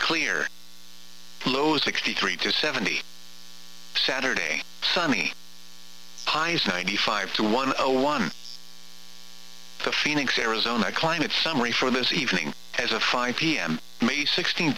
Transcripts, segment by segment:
clear. Low 63 to 70. Saturday, sunny. Highs 95 to 101. The Phoenix, Arizona climate summary for this evening, as of 5 p.m., May 16,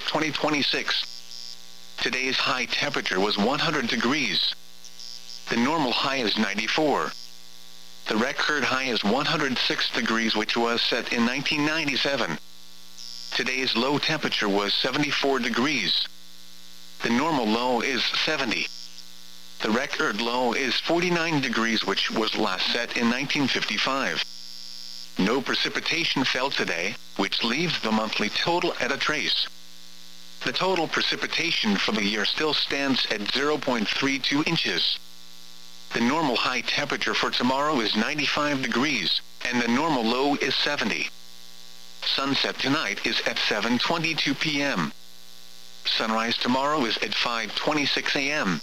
2026. Today's high temperature was 100 degrees. The normal high is 94. The record high is 106 degrees, which was set in 1997. Today's low temperature was 74 degrees. The normal low is 70. The record low is 49 degrees, which was last set in 1955. No precipitation fell today, which leaves the monthly total at a trace. The total precipitation for the year still stands at 0.32 inches. The normal high temperature for tomorrow is 95 degrees, and the normal low is 70. Sunset tonight is at 7:22 p.m. Sunrise tomorrow is at 5:26 a.m.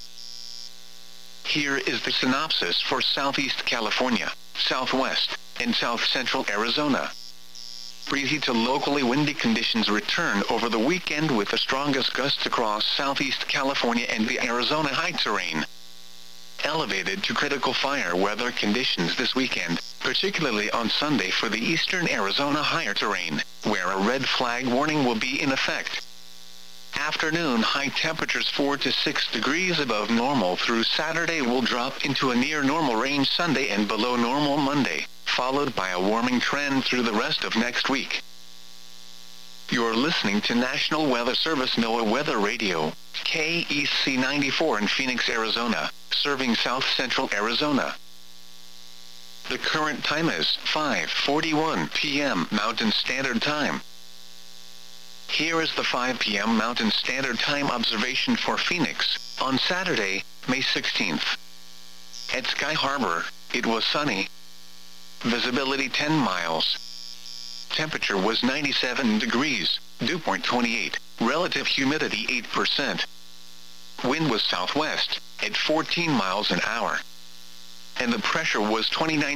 Here is the synopsis for Southeast California, Southwest, and South Central Arizona. Breezy to locally windy conditions return over the weekend, with the strongest gusts across Southeast California and the Arizona high terrain. Elevated to critical fire weather conditions this weekend, particularly on Sunday for the eastern Arizona higher terrain, where a red flag warning will be in effect. Afternoon high temperatures 4 to 6 degrees above normal through Saturday will drop into a near normal range Sunday and below normal Monday, followed by a warming trend through the rest of next week. You're listening to National Weather Service NOAA Weather Radio, KEC 94 in Phoenix, Arizona, serving South Central Arizona. The current time is 5:41 p.m. Mountain Standard Time. Here is the 5 p.m. Mountain Standard Time observation for Phoenix, on Saturday, May 16th. At Sky Harbor, it was sunny. Visibility 10 miles. Temperature was 97 degrees, dew point 28, relative humidity 8%. Wind was southwest, at 14 miles an hour. And the pressure was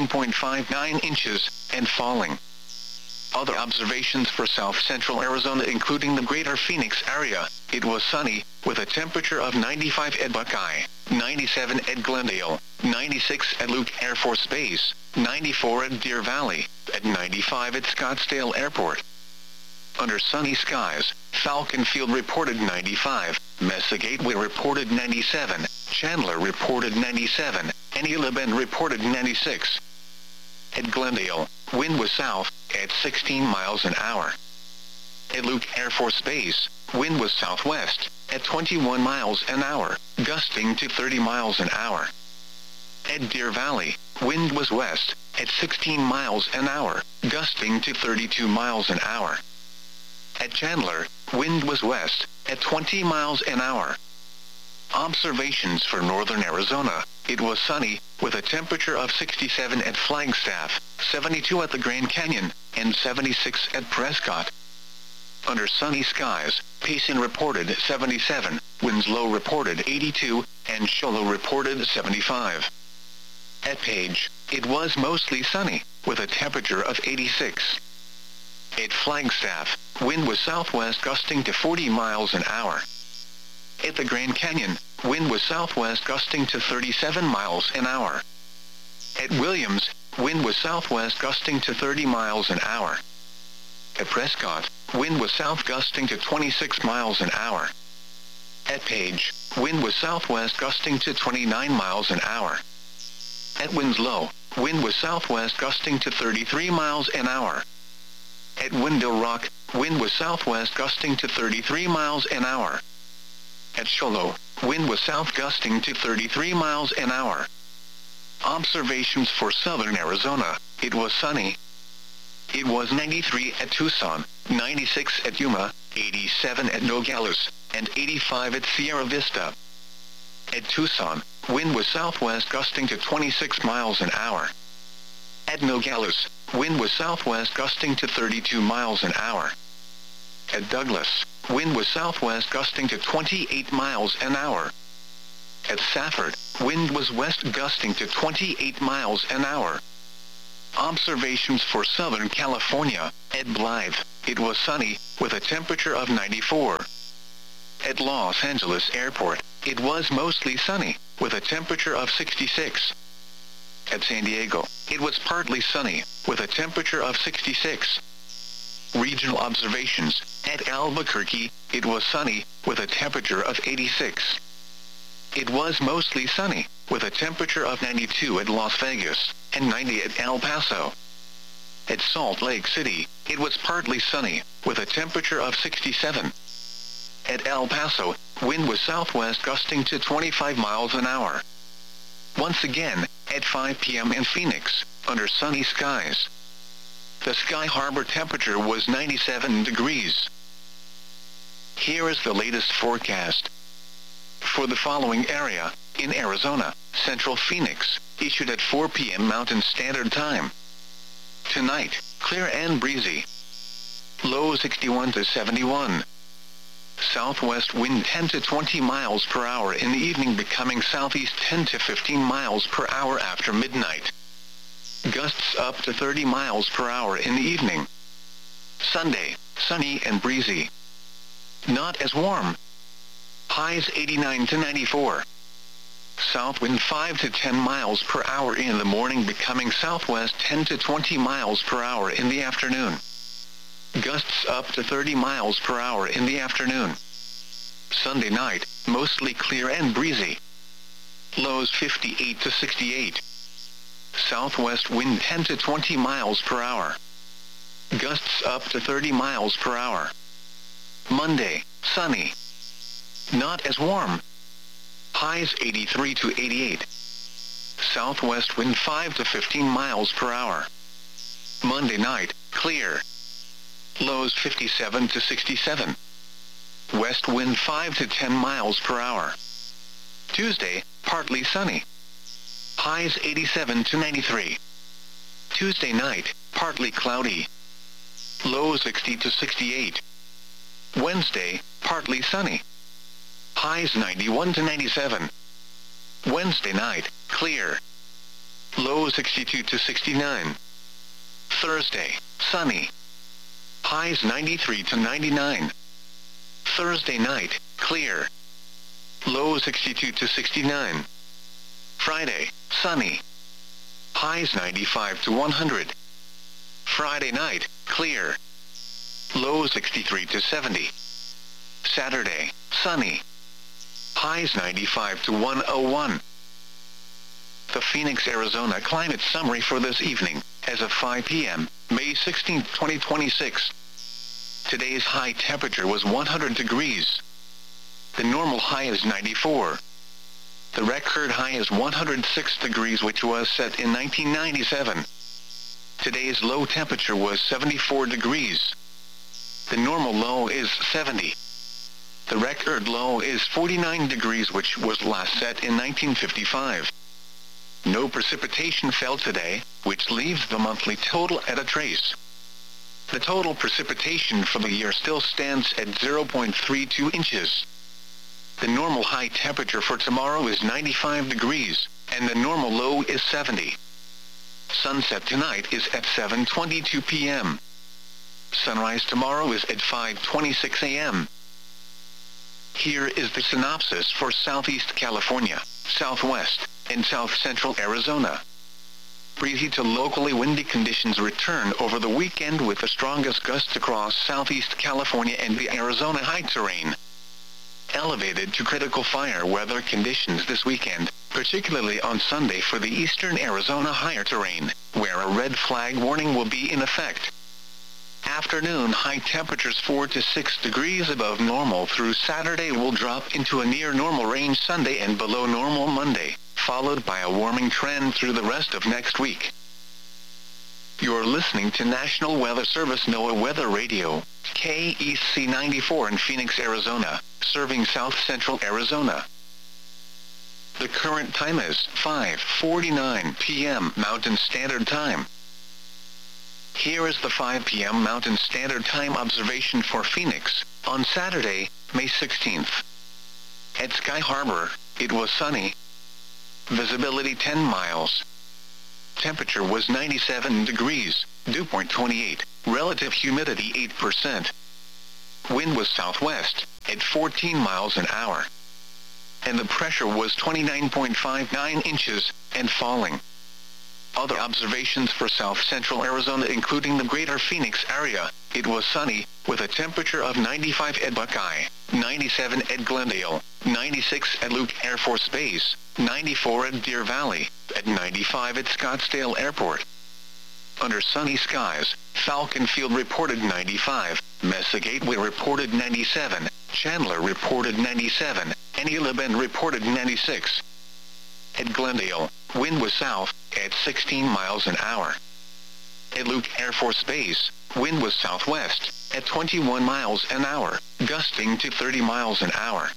29.59 inches, and falling. Other observations for South Central Arizona, including the greater Phoenix area, it was sunny, with a temperature of 95 at Buckeye, 97 at Glendale, 96 at Luke Air Force Base, 94 at Deer Valley, at 95 at Scottsdale Airport. Under sunny skies, Falcon Field reported 95, Mesa Gateway reported 97, Chandler reported 97, and Isla Bend reported 96. At Glendale, wind was south, at 16 miles an hour. At Luke Air Force Base, wind was southwest, at 21 miles an hour, gusting to 30 miles an hour. At Deer Valley, wind was west, at 16 miles an hour, gusting to 32 miles an hour. At Chandler, wind was west, at 20 miles an hour. Observations for northern Arizona, it was sunny, with a temperature of 67 at Flagstaff, 72 at the Grand Canyon, and 76 at Prescott. Under sunny skies, Payson reported 77, Winslow reported 82, and Show Low reported 75. At Page, it was mostly sunny, with a temperature of 86. At Flagstaff, wind was southwest gusting to 40 miles an hour. At the Grand Canyon, wind was southwest gusting to 37 miles an hour. At Williams, wind was southwest gusting to 30 miles an hour. At Prescott, wind was south gusting to 26 miles an hour. At Page, wind was southwest gusting to 29 miles an hour. At Winslow, wind was southwest gusting to 33 miles an hour. At Window Rock, wind was southwest gusting to 33 miles an hour. At Show Low, wind was south gusting to 33 miles an hour. Observations for southern Arizona, it was sunny. It was 93 at Tucson, 96 at Yuma, 87 at Nogales, and 85 at Sierra Vista. At Tucson, wind was southwest gusting to 26 miles an hour. At Nogales, wind was southwest gusting to 32 miles an hour. At Douglas, wind was southwest gusting to 28 miles an hour. At Safford, wind was west gusting to 28 miles an hour. Observations for Southern California, at Blythe, it was sunny, with a temperature of 94. At Los Angeles Airport, it was mostly sunny, with a temperature of 66. At San Diego, it was partly sunny, with a temperature of 66. Regional observations. At Albuquerque, it was sunny, with a temperature of 86. It was mostly sunny, with a temperature of 92 at Las Vegas, and 90 at El Paso. At Salt Lake City, it was partly sunny, with a temperature of 67. At El Paso, wind was southwest gusting to 25 miles an hour. Once again, at 5 p.m. in Phoenix, under sunny skies. The Sky Harbor temperature was 97 degrees. Here is the latest forecast. For the following area, in Arizona, Central Phoenix, issued at 4 p.m. Mountain Standard Time. Tonight, clear and breezy. Low 61 to 71. Southwest wind 10 to 20 miles per hour in the evening, becoming southeast 10 to 15 miles per hour after midnight. Gusts up to 30 miles per hour in the evening. Sunday, sunny and breezy. Not as warm. Highs 89 to 94. South wind 5 to 10 miles per hour in the morning, becoming southwest 10 to 20 miles per hour in the afternoon. Gusts up to 30 miles per hour in the afternoon. Sunday night, mostly clear and breezy. Lows 58 to 68. Southwest wind 10 to 20 miles per hour. Gusts up to 30 miles per hour. Monday, sunny. Not as warm. Highs 83 to 88. Southwest wind 5 to 15 miles per hour. Monday night, clear. Lows 57 to 67. West wind 5 to 10 miles per hour. Tuesday, partly sunny. Highs 87 to 93. Tuesday night, partly cloudy. Low 60 to 68. Wednesday, partly sunny. Highs 91 to 97. Wednesday night, clear. Low 62 to 69. Thursday, sunny. Highs 93 to 99. Thursday night, clear. Low 62 to 69. Friday, sunny. Highs 95 to 100. Friday night, clear. Low 63 to 70. Saturday, sunny. Highs 95 to 101. The Phoenix, Arizona climate summary for this evening, as of 5 p.m., May 16, 2026. Today's high temperature was 100 degrees. The normal high is 94. The record high is 106 degrees, which was set in 1997. Today's low temperature was 74 degrees. The normal low is 70. The record low is 49 degrees, which was last set in 1955. No precipitation fell today, which leaves the monthly total at a trace. The total precipitation for the year still stands at 0.32 inches. The normal high temperature for tomorrow is 95 degrees, and the normal low is 70. Sunset tonight is at 7:22 p.m. Sunrise tomorrow is at 5:26 a.m. Here is the synopsis for Southeast California, Southwest, and South Central Arizona. Breezy to locally windy conditions return over the weekend, with the strongest gusts across Southeast California and the Arizona high terrain. Elevated to critical fire weather conditions this weekend, particularly on Sunday for the eastern Arizona higher terrain, where a red flag warning will be in effect. Afternoon high temperatures 4 to 6 degrees above normal through Saturday will drop into a near normal range Sunday and below normal Monday, followed by a warming trend through the rest of next week. You're listening to National Weather Service NOAA Weather Radio, KEC 94 in Phoenix, Arizona, serving South Central Arizona. The current time is 5:49 p.m. Mountain Standard Time. Here is the 5 p.m. Mountain Standard Time observation for Phoenix, on Saturday, May 16th. At Sky Harbor, it was sunny. Visibility 10 miles. Temperature was 97 degrees, dew point 28, relative humidity 8%. Wind was southwest, at 14 miles an hour. And the pressure was 29.59 inches, and falling. Other observations for south-central Arizona including the greater Phoenix area, it was sunny, with a temperature of 95 at Buckeye, 97 at Glendale, 96 at Luke Air Force Base, 94 at Deer Valley, at 95 at Scottsdale Airport. Under sunny skies, Falcon Field reported 95, Mesa Gateway reported 97, Chandler reported 97, and Gila Bend reported 96. At Glendale, wind was south, at 16 miles an hour. At Luke Air Force Base, wind was southwest, at 21 miles an hour, gusting to 30 miles an hour.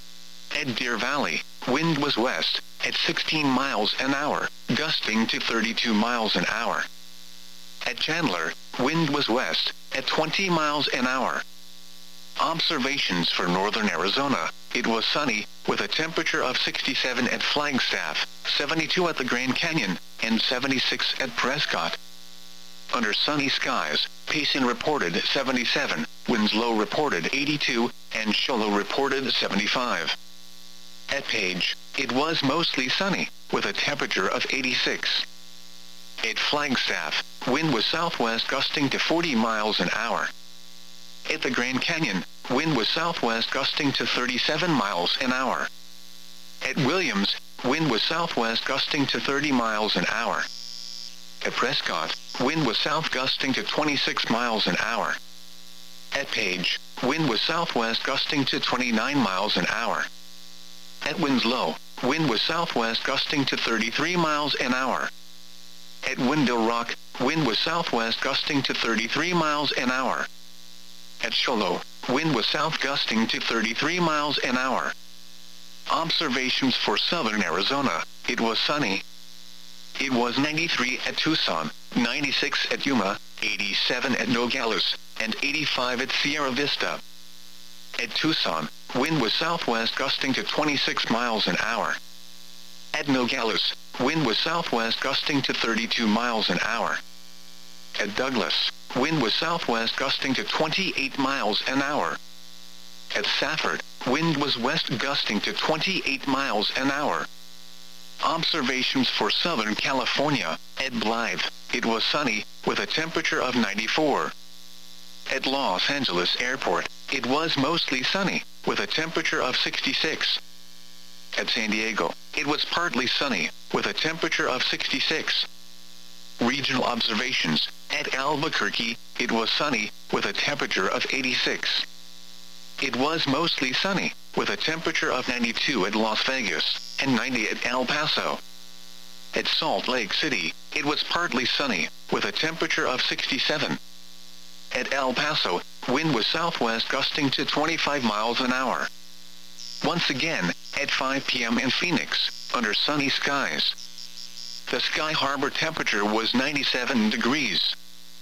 At Deer Valley, wind was west, at 16 miles an hour, gusting to 32 miles an hour. At Chandler, wind was west, at 20 miles an hour. Observations for northern Arizona, it was sunny, with a temperature of 67 at Flagstaff, 72 at the Grand Canyon, and 76 at Prescott. Under sunny skies, Payson reported 77, Winslow reported 82, and Show Low reported 75. At Page, it was mostly sunny, with a temperature of 86. At Flagstaff, wind was southwest gusting to 40 miles an hour. At the Grand Canyon, wind was southwest gusting to 37 miles an hour. At Williams, wind was southwest gusting to 30 miles an hour. At Prescott, wind was south gusting to 26 miles an hour. At Page, wind was southwest gusting to 29 miles an hour. At Winslow, wind was southwest gusting to 33 miles an hour. At Window Rock, wind was southwest gusting to 33 miles an hour. At Show Low, wind was south gusting to 33 miles an hour. Observations for southern Arizona, it was sunny. It was 93 at Tucson, 96 at Yuma, 87 at Nogales, and 85 at Sierra Vista. At Tucson, wind was southwest gusting to 26 miles an hour. At Nogales, wind was southwest gusting to 32 miles an hour. At Douglas, wind was southwest gusting to 28 miles an hour. At Safford, wind was west gusting to 28 miles an hour. Observations for Southern California, at Blythe, it was sunny, with a temperature of 94. At Los Angeles Airport, it was mostly sunny, with a temperature of 66. At San Diego, it was partly sunny, with a temperature of 66. Regional observations, at Albuquerque, it was sunny, with a temperature of 86. It was mostly sunny, with a temperature of 92 at Las Vegas, and 90 at El Paso. At Salt Lake City, it was partly sunny, with a temperature of 67. At El Paso, wind was southwest gusting to 25 miles an hour. Once again, at 5 p.m. in Phoenix, under sunny skies. The Sky Harbor temperature was 97 degrees.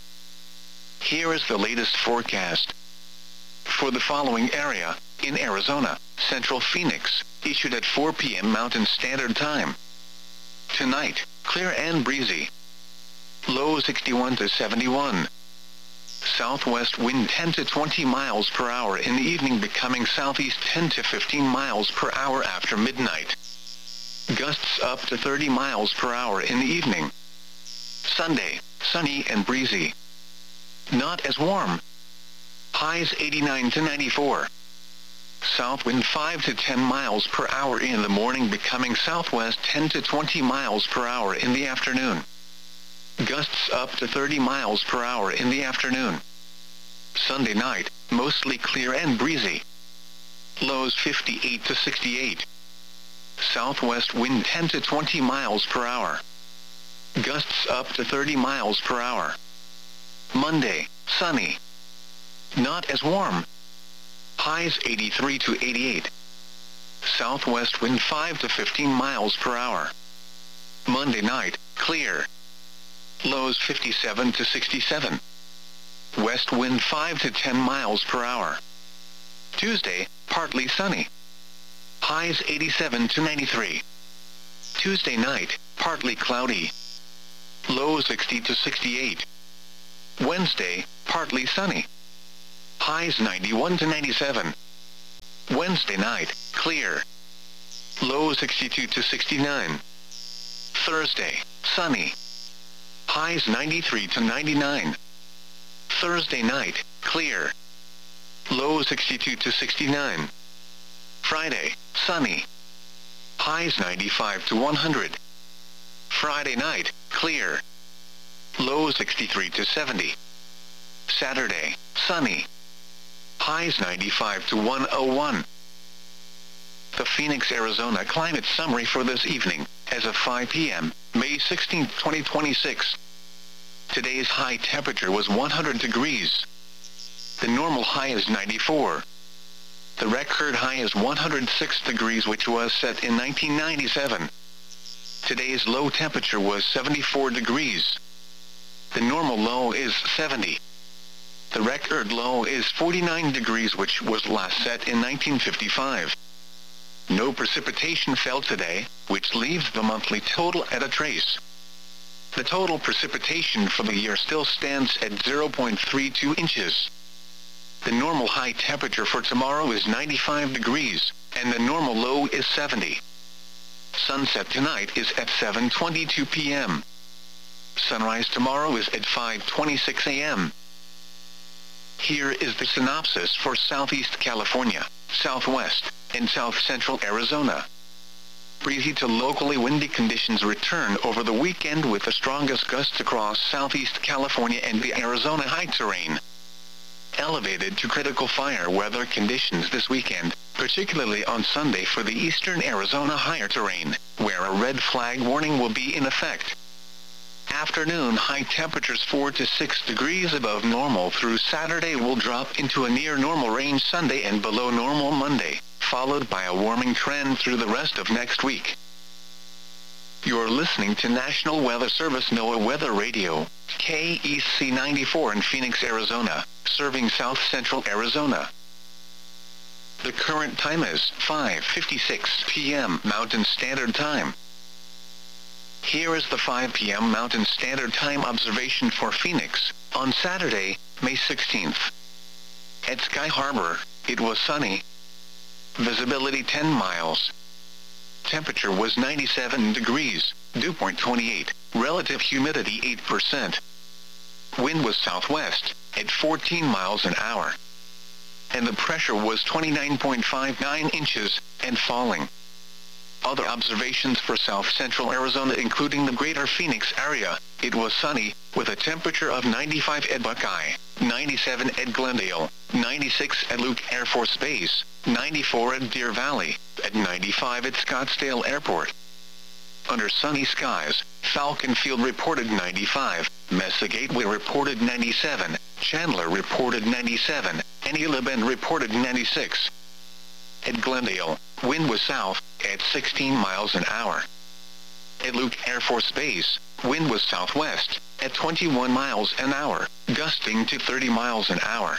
Here is the latest forecast. For the following area, in Arizona, Central Phoenix, issued at 4 p.m. Mountain Standard Time. Tonight, clear and breezy. Low 61 to 71. Southwest wind 10 to 20 miles per hour in the evening, becoming southeast 10 to 15 miles per hour after midnight. Gusts up to 30 miles per hour in the evening. Sunday, sunny and breezy. Not as warm. Highs 89 to 94. South wind 5 to 10 miles per hour in the morning, becoming southwest 10 to 20 miles per hour in the afternoon. Gusts up to 30 miles per hour in the afternoon. Sunday night, mostly clear and breezy. Lows 58 to 68. Southwest wind 10 to 20 miles per hour. Gusts up to 30 miles per hour. Monday, sunny. Not as warm. Highs 83 to 88. Southwest wind 5 to 15 miles per hour. Monday night, clear. Lows 57 to 67. West wind 5 to 10 miles per hour. Tuesday, partly sunny. Highs 87 to 93. Tuesday night, partly cloudy. Lows 60 to 68. Wednesday, partly sunny. Highs 91 to 97. Wednesday night, clear. Low 62 to 69. Thursday, sunny. Highs 93 to 99. Thursday night, clear. Low 62 to 69. Friday, sunny. Highs 95 to 100. Friday night, clear. Low 63 to 70. Saturday, sunny. Highs 95 to 101. The Phoenix, Arizona climate summary for this evening, as of 5 p.m., May 16, 2026. Today's high temperature was 100 degrees. The normal high is 94. The record high is 106 degrees, which was set in 1997. Today's low temperature was 74 degrees. The normal low is 70. The record low is 49 degrees, which was last set in 1955. No precipitation fell today, which leaves the monthly total at a trace. The total precipitation for the year still stands at 0.32 inches. The normal high temperature for tomorrow is 95 degrees, and the normal low is 70. Sunset tonight is at 7:22 p.m. Sunrise tomorrow is at 5:26 a.m. Here is the synopsis for Southeast California, Southwest, and South Central Arizona. Breezy to locally windy conditions return over the weekend, with the strongest gusts across Southeast California and the Arizona high terrain. Elevated to critical fire weather conditions this weekend, particularly on Sunday for the eastern Arizona higher terrain, where a red flag warning will be in effect. Afternoon high temperatures 4 to 6 degrees above normal through Saturday will drop into a near normal range Sunday and below normal Monday, followed by a warming trend through the rest of next week. You're listening to National Weather Service NOAA Weather Radio, KEC 94 in Phoenix, Arizona, serving South Central Arizona. The current time is 5:56 p.m. Mountain Standard Time. Here is the 5 p.m. Mountain Standard Time observation for Phoenix, on Saturday, May 16th. At Sky Harbor, it was sunny. Visibility 10 miles. Temperature was 97 degrees, dew point 28, relative humidity 8%. Wind was southwest, at 14 miles an hour. And the pressure was 29.59 inches, and falling. Other observations for South Central Arizona, including the greater Phoenix area, it was sunny, with a temperature of 95 at Buckeye, 97 at Glendale, 96 at Luke Air Force Base, 94 at Deer Valley, at 95 at Scottsdale Airport. Under sunny skies, Falcon Field reported 95, Mesa Gateway reported 97, Chandler reported 97, and Gila Bend reported 96. At Glendale, wind was south, at 16 miles an hour. At Luke Air Force Base, wind was southwest, at 21 miles an hour, gusting to 30 miles an hour.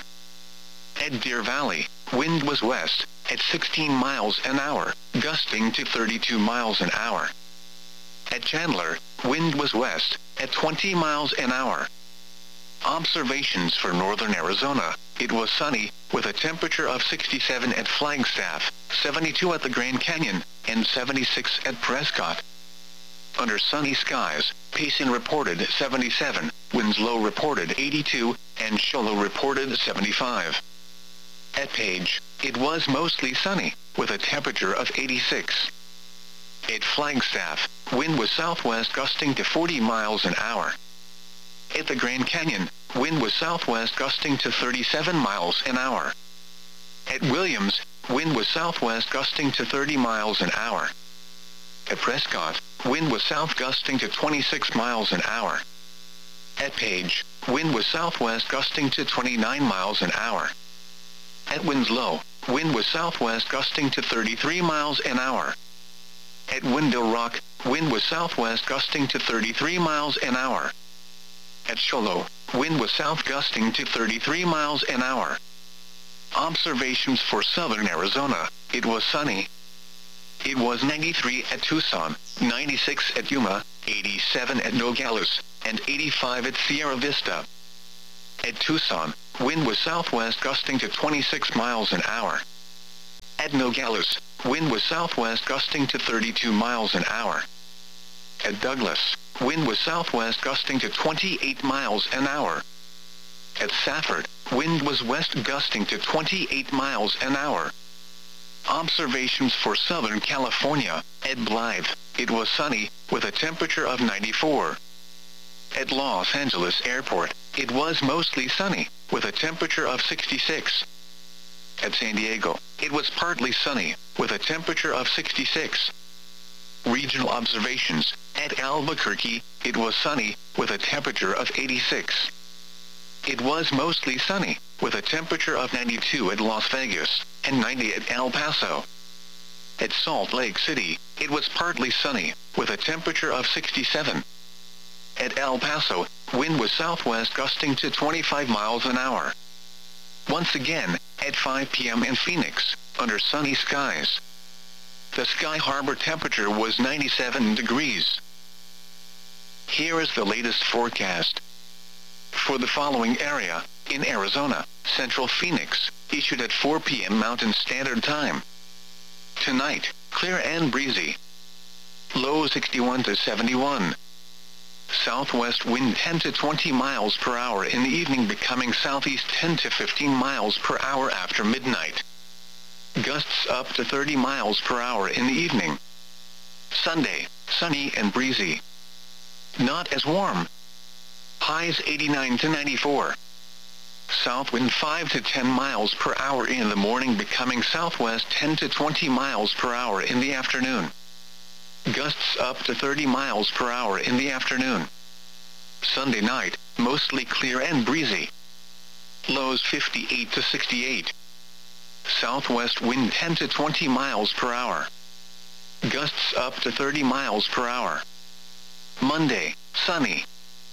At Deer Valley, wind was west, at 16 miles an hour, gusting to 32 miles an hour. At Chandler, wind was west, at 20 miles an hour. Observations for northern Arizona, it was sunny, with a temperature of 67 at Flagstaff, 72 at the Grand Canyon, and 76 at Prescott. Under sunny skies, Payson reported 77, Winslow reported 82, and Show Low reported 75. At Page, it was mostly sunny, with a temperature of 86. At Flagstaff, wind was southwest gusting to 40 miles an hour. At the Grand Canyon, wind was southwest gusting to 37 miles an hour. At Williams, wind was southwest gusting to 30 miles an hour. At Prescott, wind was south gusting to 26 miles an hour. At Page, wind was southwest gusting to 29 miles an hour. At Winslow, wind was southwest gusting to 33 miles an hour. At Window Rock, wind was southwest gusting to 33 miles an hour. At Show Low, wind was south gusting to 33 miles an hour. Observations for southern Arizona, it was sunny. It was 93 at Tucson, 96 at Yuma, 87 at Nogales, and 85 at Sierra Vista. At Tucson, wind was southwest gusting to 26 miles an hour. At At Nogales, wind was southwest gusting to 32 miles an hour. At Douglas, wind was southwest gusting to 28 miles an hour. At Safford, wind was west gusting to 28 miles an hour. Observations for Southern California. At Blythe, it was sunny, with a temperature of 94. At Los Angeles Airport, it was mostly sunny, with a temperature of 66. At San Diego, it was partly sunny, with a temperature of 66. Regional observations. At Albuquerque, it was sunny, with a temperature of 86. It was mostly sunny, with a temperature of 92 at Las Vegas, and 90 at El Paso. At Salt Lake City, it was partly sunny, with a temperature of 67. At El Paso, wind was southwest gusting to 25 miles an hour. Once again, at 5 p.m. in Phoenix, under sunny skies. The Sky Harbor temperature was 97 degrees. Here is the latest forecast. For the following area, in Arizona, Central Phoenix, issued at 4 p.m. Mountain Standard Time. Tonight, clear and breezy. Low 61 to 71. Southwest wind 10 to 20 miles per hour in the evening, becoming southeast 10 to 15 miles per hour after midnight. Gusts up to 30 miles per hour in the evening. Sunday, sunny and breezy. Not as warm. Highs 89 to 94. South wind 5 to 10 miles per hour in the morning, becoming southwest 10 to 20 miles per hour in the afternoon. Gusts up to 30 miles per hour in the afternoon. Sunday night, mostly clear and breezy. Lows 58 to 68. Southwest wind 10 to 20 miles per hour. Gusts up to 30 miles per hour. Monday, sunny.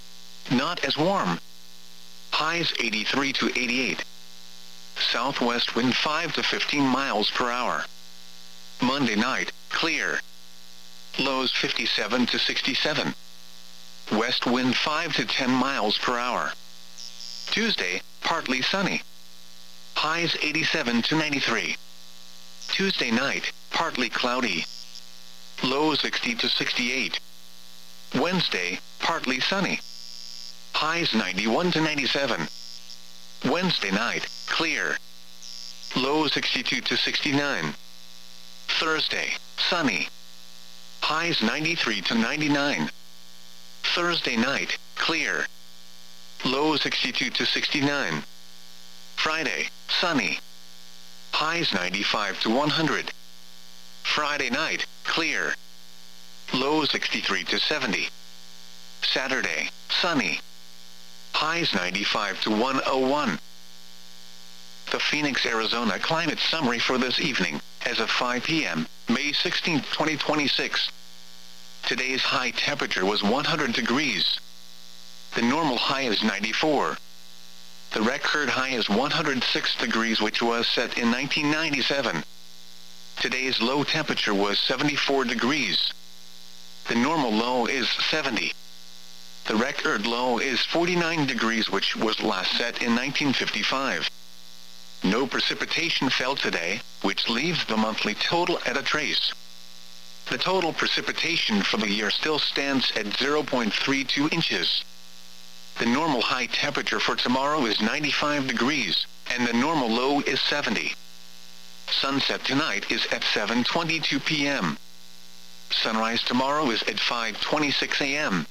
Not as warm. Highs 83 to 88. Southwest wind 5 to 15 miles per hour. Monday night, clear. Lows 57 to 67. West wind 5 to 10 miles per hour. Tuesday, partly sunny. Highs 87 to 93. Tuesday night, partly cloudy. Low 60 to 68. Wednesday, partly sunny. Highs 91 to 97. Wednesday night, clear. Low 62 to 69. Thursday, sunny. Highs 93 to 99. Thursday night, clear. Low 62 to 69. Friday, sunny. Highs 95 to 100. Friday night, clear. Low 63 to 70. Saturday, sunny. Highs 95 to 101. The Phoenix, Arizona climate summary for this evening, as of 5 p.m., May 16, 2026. Today's high temperature was 100 degrees. The normal high is 94. The record high is 106 degrees, which was set in 1997. Today's low temperature was 74 degrees. The normal low is 70. The record low is 49 degrees, which was last set in 1955. No precipitation fell today, which leaves the monthly total at a trace. The total precipitation for the year still stands at 0.32 inches. The normal high temperature for tomorrow is 95 degrees, and the normal low is 70. Sunset tonight is at 7:22 p.m. Sunrise tomorrow is at 5:26 a.m.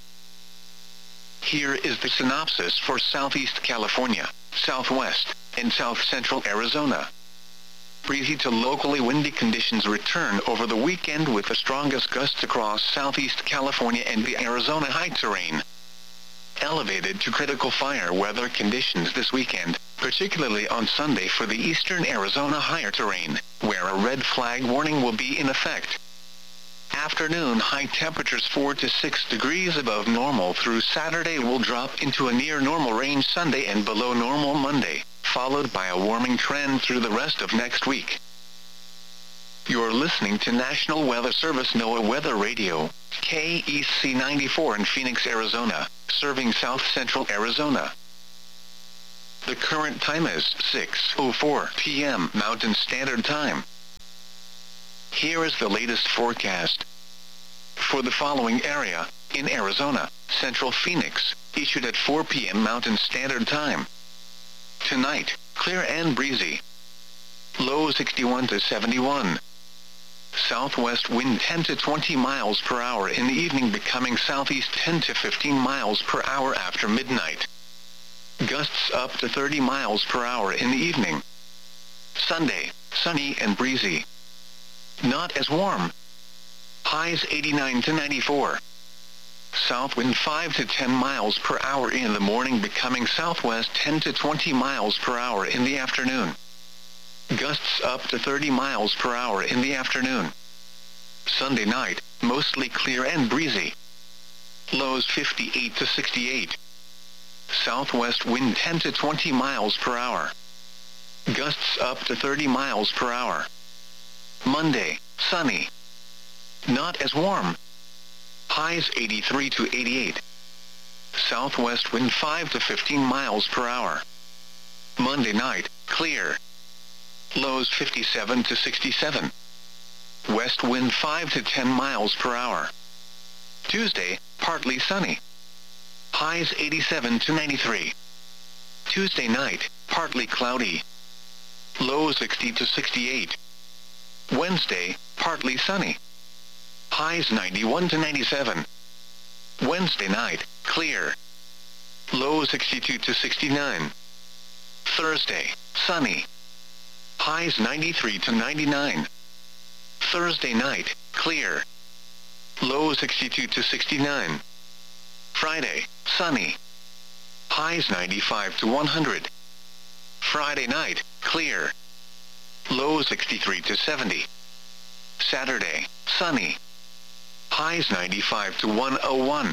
Here is the synopsis for Southeast California, Southwest, and South Central Arizona. Breezy to locally windy conditions return over the weekend, with the strongest gusts across Southeast California and the Arizona high terrain. Elevated to critical fire weather conditions this weekend, particularly on Sunday for the eastern Arizona higher terrain, where a red flag warning will be in effect. Afternoon high temperatures 4 to 6 degrees above normal through Saturday will drop into a near normal range Sunday and below normal Monday, followed by a warming trend through the rest of next week. You're listening to National Weather Service NOAA Weather Radio, KEC 94 in Phoenix, Arizona, serving South Central Arizona. The current time is 6:04 p.m. Mountain Standard Time. Here is the latest forecast. For the following area, in Arizona, Central Phoenix, issued at 4 p.m. Mountain Standard Time. Tonight, clear and breezy. Low 61 to 71. Southwest wind 10 to 20 miles per hour in the evening, becoming southeast 10 to 15 miles per hour after midnight. Gusts up to 30 miles per hour in the evening. Sunday, sunny and breezy. Not as warm. Highs 89 to 94. South wind 5 to 10 miles per hour in the morning, becoming southwest 10 to 20 miles per hour in the afternoon. Gusts up to 30 miles per hour in the afternoon. Sunday night, mostly clear and breezy. Lows 58 to 68. Southwest wind 10 to 20 miles per hour. Gusts up to 30 miles per hour. Monday, sunny. Not as warm. Highs 83 to 88. Southwest wind 5 to 15 miles per hour. Monday night, clear. Lows 57 to 67. West wind 5 to 10 miles per hour. Tuesday, partly sunny. Highs 87 to 93. Tuesday night, partly cloudy. Low 60 to 68. Wednesday, partly sunny. Highs 91 to 97. Wednesday night, clear. Low 62 to 69. Thursday, sunny. Highs 93 to 99. Thursday night, clear. Low 62 to 69. Friday, sunny. Highs 95 to 100. Friday night, clear. Low 63 to 70. Saturday, sunny. Highs 95 to 101.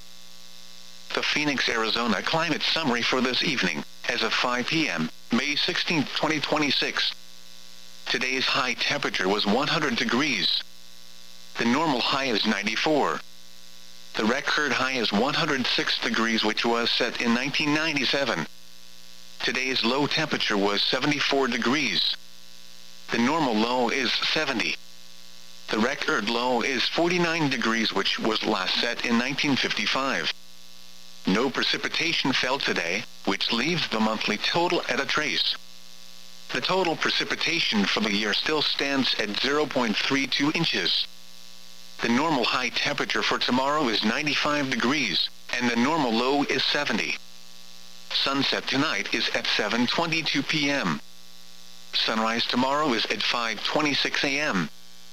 The Phoenix, Arizona climate summary for this evening, as of 5 p.m., May 16, 2026. Today's high temperature was 100 degrees. The normal high is 94. The record high is 106 degrees, which was set in 1997. Today's low temperature was 74 degrees. The normal low is 70. The record low is 49 degrees, which was last set in 1955. No precipitation fell today, which leaves the monthly total at a trace. The total precipitation for the year still stands at 0.32 inches. The normal high temperature for tomorrow is 95 degrees, and the normal low is 70. Sunset tonight is at 7:22 p.m. Sunrise tomorrow is at 5:26 a.m.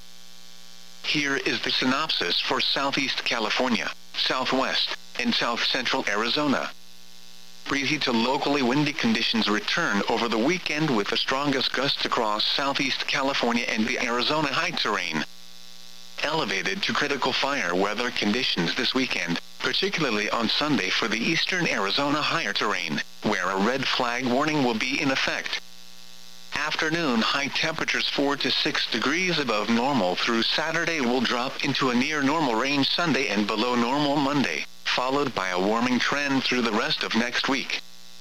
Here is the synopsis for Southeast California, Southwest, and South Central Arizona. Breezy to locally windy conditions return over the weekend, with the strongest gusts across Southeast California and the Arizona high terrain. Elevated to critical fire weather conditions this weekend, particularly on Sunday for the eastern Arizona higher terrain, where a red flag warning will be in effect. Afternoon high temperatures 4 to 6 degrees above normal through Saturday will drop into a near normal range Sunday and below normal Monday, followed by a warming trend through the rest of next week.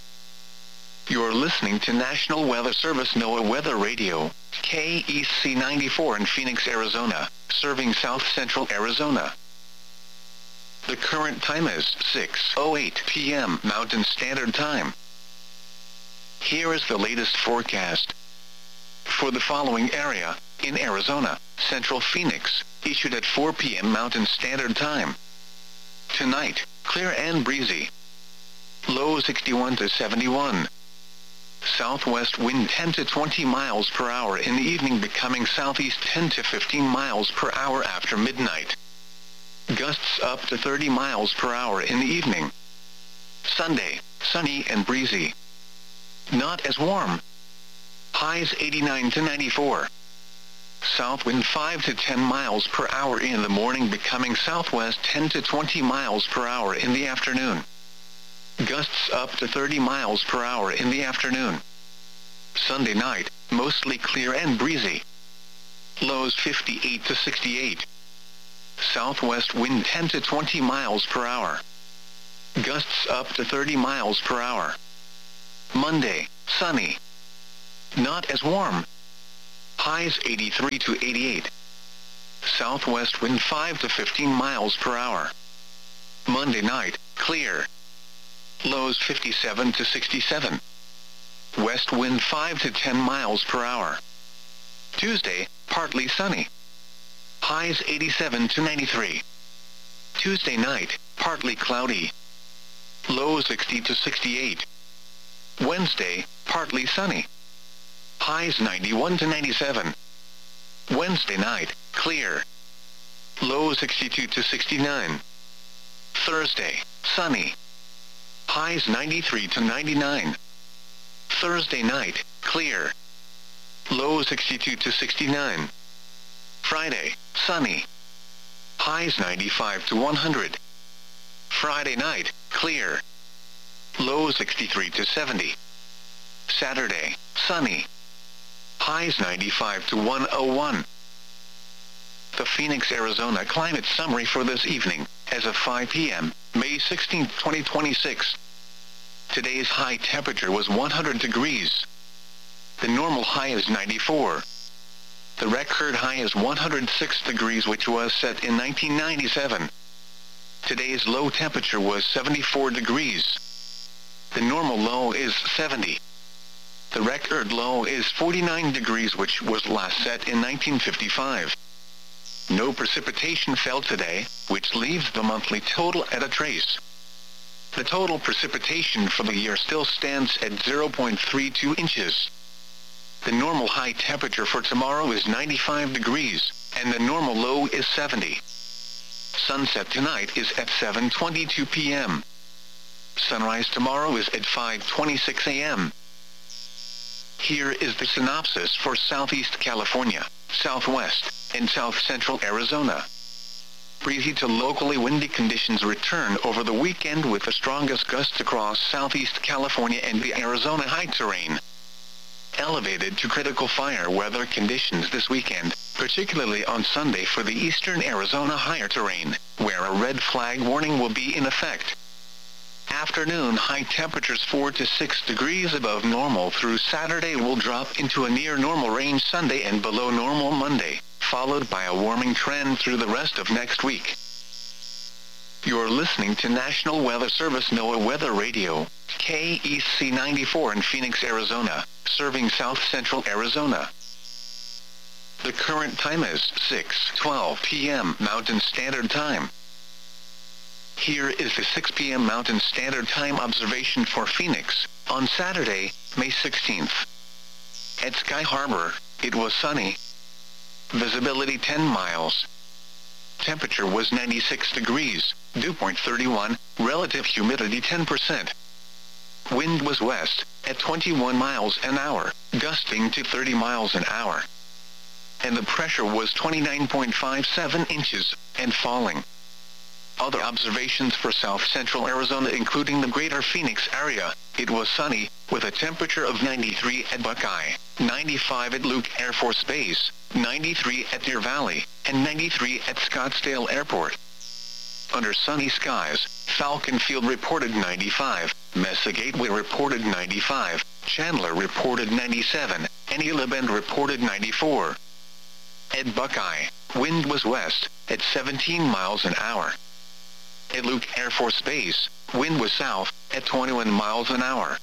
You're listening to National Weather Service NOAA Weather Radio, KEC 94 in Phoenix, Arizona, serving South Central Arizona. The current time is 6:08 p.m. Mountain Standard Time. Here is the latest forecast. For the following area, in Arizona, Central Phoenix, issued at 4 p.m. Mountain Standard Time. Tonight, clear and breezy. Low 61 to 71. Southwest wind 10 to 20 miles per hour in the evening, becoming southeast 10 to 15 miles per hour after midnight. Gusts up to 30 miles per hour in the evening. Sunday, sunny and breezy. Not as warm. Highs 89 to 94. South wind 5 to 10 miles per hour in the morning, becoming southwest 10 to 20 miles per hour in the afternoon. Gusts up to 30 miles per hour in the afternoon. Sunday night, mostly clear and breezy. Lows 58 to 68. Southwest wind 10 to 20 miles per hour. Gusts up to 30 miles per hour. Monday, sunny. Not as warm. Highs 83 to 88. southwest wind 5 to 15 miles per hour. Monday night, clear. Lows 57 to 67. West wind 5 to 10 miles per hour. Tuesday, partly sunny. Highs 87 to 93. Tuesday night, partly cloudy. Lows 60 to 68. Wednesday, partly sunny. Highs 91 to 97. Wednesday night, clear. Lows 62 to 69. Thursday, sunny. Highs 93 to 99. Thursday night, clear. Lows 62 to 69. Friday, sunny. Highs 95 to 100. Friday night, clear. Lows 63 to 70. Saturday, sunny. Highs 95 to 101. The Phoenix, Arizona climate summary for this evening, as of 5 p.m., May 16, 2026. Today's high temperature was 100 degrees. The normal high is 94. The record high is 106 degrees, which was set in 1997. Today's low temperature was 74 degrees. The normal low is 70. The record low is 49 degrees, which was last set in 1955. No precipitation fell today, which leaves the monthly total at a trace. The total precipitation for the year still stands at 0.32 inches. The normal high temperature for tomorrow is 95 degrees, and the normal low is 70. Sunset tonight is at 7:22 p.m. Sunrise tomorrow is at 5:26 a.m. Here is the synopsis for Southeast California, Southwest, and South Central Arizona. Breezy to locally windy conditions return over the weekend, with the strongest gusts across Southeast California and the Arizona high terrain. Elevated to critical fire weather conditions this weekend, particularly on Sunday for the eastern Arizona higher terrain, where a red flag warning will be in effect. Afternoon high temperatures 4 to 6 degrees above normal through Saturday will drop into a near normal range Sunday and below normal Monday, followed by a warming trend through the rest of next week. You're listening to National Weather Service NOAA Weather Radio, KEC 94 in Phoenix, Arizona, serving South Central Arizona. The current time is 6:12 p.m. Mountain Standard Time. Here is the 6 p.m. Mountain Standard Time observation for Phoenix, on Saturday, May 16th. At Sky Harbor, it was sunny. Visibility 10 miles. Temperature was 96 degrees, dew point 31, relative humidity 10%. Wind was west, at 21 miles an hour, gusting to 30 miles an hour. And the pressure was 29.57 inches, and falling. Other observations for South Central Arizona, including the greater Phoenix area, it was sunny, with a temperature of 93 at Buckeye, 95 at Luke Air Force Base, 93 at Deer Valley, and 93 at Scottsdale Airport. Under sunny skies, Falcon Field reported 95, Mesa Gateway reported 95, Chandler reported 97, and Gila Bend reported 94. At Buckeye, wind was west, at 17 miles an hour. At Luke Air Force Base, wind was south, at 21 miles an hour.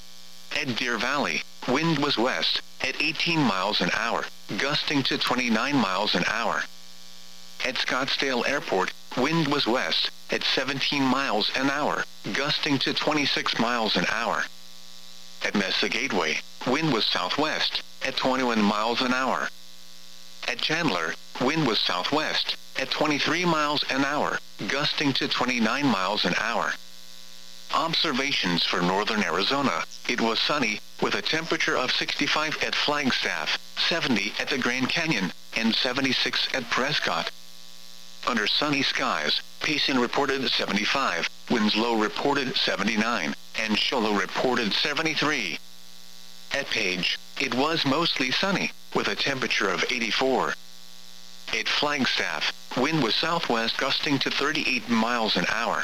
At Deer Valley, wind was west, at 18 miles an hour, gusting to 29 miles an hour. At Scottsdale Airport, wind was west, at 17 miles an hour, gusting to 26 miles an hour. At Mesa Gateway, wind was southwest, at 21 miles an hour. At Chandler, wind was southwest, at 23 miles an hour, gusting to 29 miles an hour. Observations for northern Arizona, it was sunny, with a temperature of 65 at Flagstaff, 70 at the Grand Canyon, and 76 at Prescott. Under sunny skies, Payson reported 75, Winslow reported 79, and Show Low reported 73. At Page, it was mostly sunny, with a temperature of 84. At Flagstaff, wind was southwest gusting to 38 miles an hour.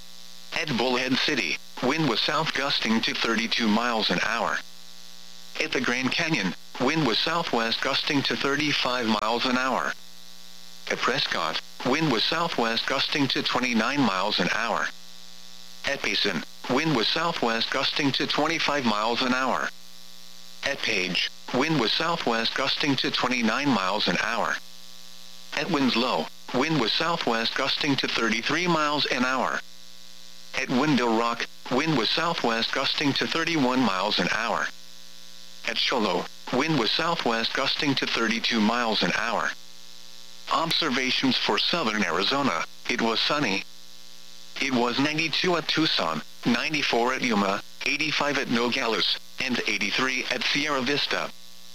At Bullhead City, wind was south gusting to 32 miles an hour. At the Grand Canyon, wind was southwest gusting to 35 miles an hour. At Prescott, wind was southwest gusting to 29 miles an hour. At Payson, wind was southwest gusting to 25 miles an hour. At Page, wind was southwest gusting to 29 miles an hour. At Winslow, wind was southwest gusting to 33 miles an hour. At Window Rock, wind was southwest gusting to 31 miles an hour. At Shoalo, wind was southwest gusting to 32 miles an hour. Observations for southern Arizona: it was sunny. It was 92 at Tucson, 94 at Yuma, 85 at Nogales, and 83 at Sierra Vista.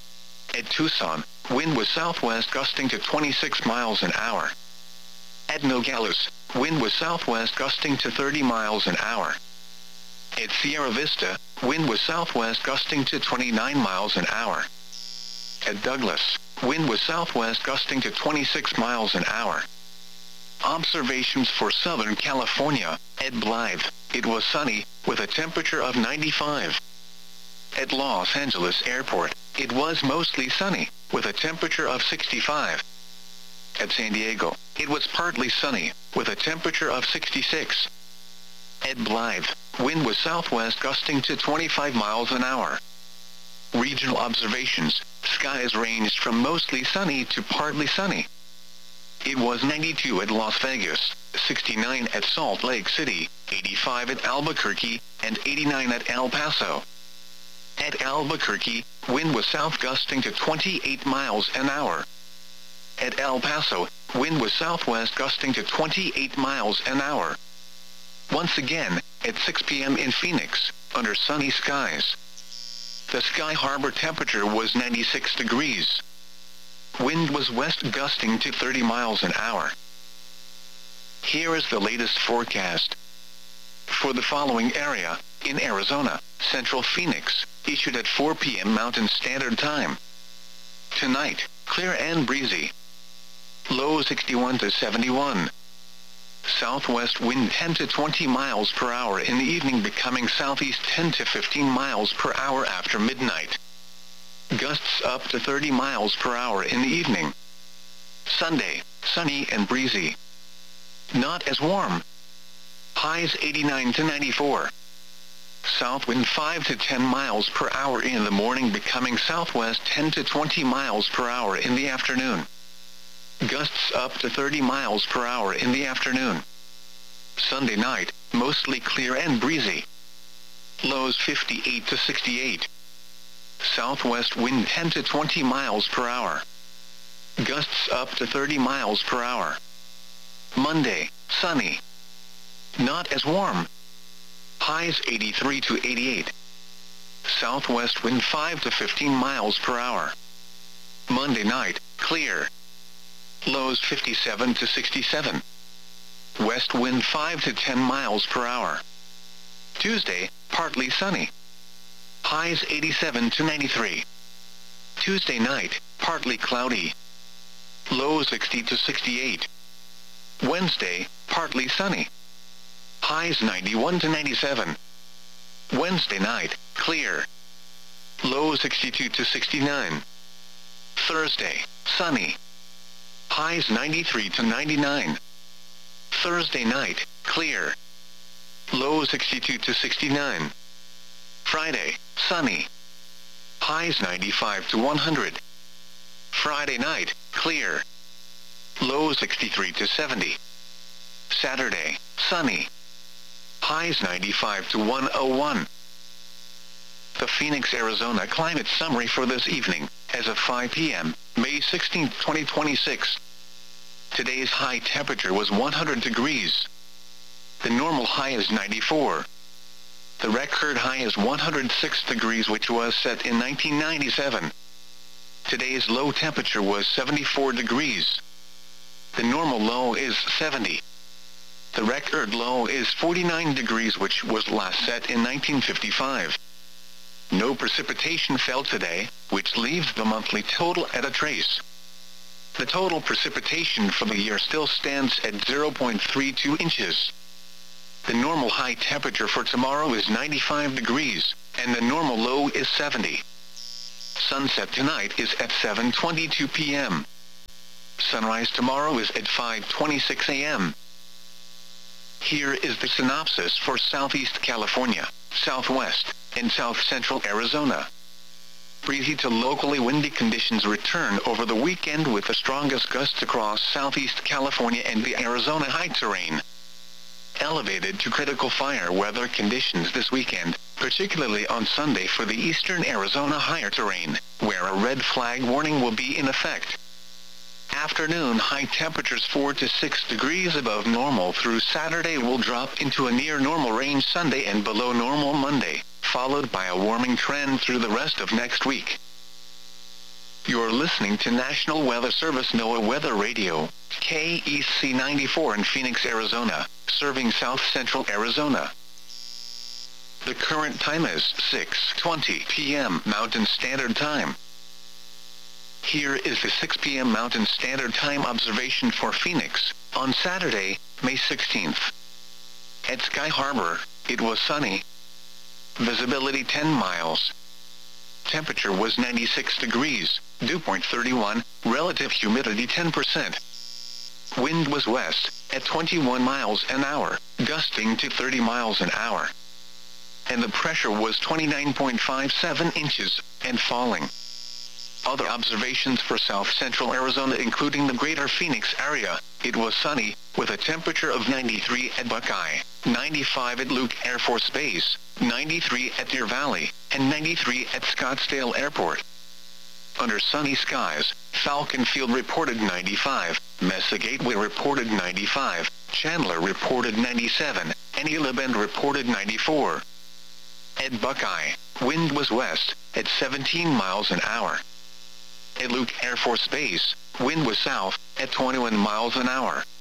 At Tucson, wind was southwest gusting to 26 miles an hour. At Nogales, wind was southwest gusting to 30 miles an hour. At Sierra Vista, wind was southwest gusting to 29 miles an hour. At Douglas, wind was southwest gusting to 26 miles an hour. Observations for Southern California: at Blythe, it was sunny, with a temperature of 95. At Los Angeles Airport, it was mostly sunny, with a temperature of 65. At San Diego, it was partly sunny, with a temperature of 66. At Blythe, wind was southwest gusting to 25 miles an hour. Regional observations: skies ranged from mostly sunny to partly sunny. It was 92 at Las Vegas, 69 at Salt Lake City, 85 at Albuquerque, and 89 at El Paso. At Albuquerque, wind was south gusting to 28 miles an hour. At El Paso, wind was southwest gusting to 28 miles an hour. Once again, at 6 p.m. in Phoenix, under sunny skies. The Sky Harbor temperature was 96 degrees. Wind was west gusting to 30 miles an hour. Here is the latest forecast. For the following area, in Arizona, Central Phoenix, issued at 4 p.m. Mountain Standard Time. Tonight, clear and breezy. Low 61 to 71. Southwest wind 10 to 20 miles per hour in the evening, becoming southeast 10 to 15 miles per hour after midnight. Gusts up to 30 miles per hour in the evening. Sunday, sunny and breezy. Not as warm. Highs 89 to 94. South wind 5 to 10 miles per hour in the morning, becoming southwest 10 to 20 miles per hour in the afternoon. Gusts up to 30 miles per hour in the afternoon. Sunday night, mostly clear and breezy. Lows 58 to 68. Southwest wind 10 to 20 miles per hour. Gusts up to 30 miles per hour. Monday, sunny. Not as warm. Highs 83 to 88. Southwest wind 5 to 15 miles per hour. Monday night, clear. Lows 57 to 67. West wind 5 to 10 miles per hour. Tuesday, partly sunny. Highs 87 to 93. Tuesday night, partly cloudy. Low 60 to 68. Wednesday, partly sunny. Highs 91 to 97. Wednesday night, clear. Low 62 to 69. Thursday, sunny. Highs 93 to 99. Thursday night, clear. Low 62 to 69. Friday, sunny. Highs 95 to 100. Friday night, clear. Low 63 to 70. Saturday, sunny. Highs 95 to 101. The Phoenix, Arizona climate summary for this evening, as of 5 p.m., May 16, 2026. Today's high temperature was 100 degrees. The normal high is 94. The record high is 106 degrees, which was set in 1997. Today's low temperature was 74 degrees. The normal low is 70. The record low is 49 degrees, which was last set in 1955. No precipitation fell today, which leaves the monthly total at a trace. The total precipitation for the year still stands at 0.32 inches. The normal high temperature for tomorrow is 95 degrees, and the normal low is 70. Sunset tonight is at 7:22 p.m. Sunrise tomorrow is at 5:26 a.m. Here is the synopsis for Southeast California, Southwest, and South Central Arizona. Breezy to locally windy conditions return over the weekend with the strongest gusts across Southeast California and the Arizona high terrain. Elevated to critical fire weather conditions this weekend, particularly on Sunday for the eastern Arizona higher terrain, where a red flag warning will be in effect. Afternoon high temperatures 4 to 6 degrees above normal through Saturday will drop into a near normal range Sunday and below normal Monday, followed by a warming trend through the rest of next week. You're listening to National Weather Service NOAA Weather Radio, KEC 94 in Phoenix, Arizona, serving South Central Arizona. The current time is 6:20 p.m. Mountain Standard Time. Here is the 6 p.m. Mountain Standard Time observation for Phoenix, on Saturday, May 16th. At Sky Harbor, it was sunny. Visibility 10 miles. Temperature was 96 degrees, dew point 31, relative humidity 10%. Wind was west, at 21 miles an hour, gusting to 30 miles an hour. And the pressure was 29.57 inches, and falling. Other observations for South Central Arizona including the greater Phoenix area, it was sunny, with a temperature of 93 at Buckeye, 95 at Luke Air Force Base, 93 at Deer Valley, and 93 at Scottsdale Airport. Under sunny skies, Falcon Field reported 95, Mesa Gateway reported 95, Chandler reported 97, and Gila Bend reported 94. At Buckeye, wind was west, at 17 miles an hour. At Luke Air Force Base, wind was south, at 21 miles an hour.